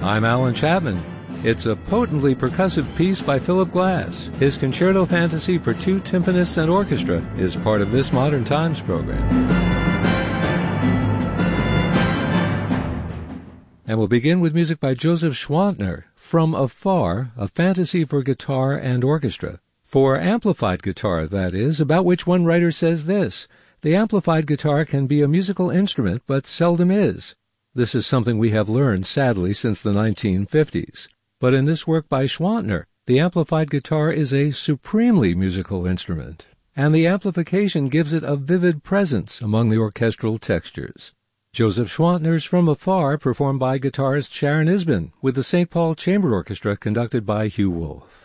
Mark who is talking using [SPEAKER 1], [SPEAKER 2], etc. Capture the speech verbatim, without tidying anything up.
[SPEAKER 1] I'm Alan Chapman. It's a potently percussive piece by Philip Glass. His Concerto Fantasy for Two Timpanists and Orchestra is part of this Modern Times program. And we'll begin with music by Joseph Schwantner, From Afar, a fantasy for guitar and orchestra. For amplified guitar, that is, about which one writer says this: the amplified guitar can be a musical instrument, but seldom is. This is something we have learned, sadly, since the nineteen fifties. But in this work by Schwantner, the amplified guitar is a supremely musical instrument, and the amplification gives it a vivid presence among the orchestral textures. Joseph Schwantner's From Afar, performed by guitarist Sharon Isbin, with the Saint Paul Chamber Orchestra conducted by Hugh Wolf.